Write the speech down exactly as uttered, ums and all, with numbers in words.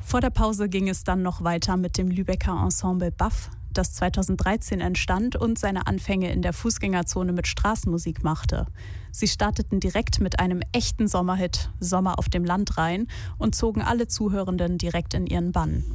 Vor der Pause ging es dann noch weiter mit dem Lübecker Ensemble B A F, das zweitausenddreizehn entstand und seine Anfänge in der Fußgängerzone mit Straßenmusik machte. Sie starteten direkt mit einem echten Sommerhit, Sommer auf dem Land rein, und zogen alle Zuhörenden direkt in ihren Bann.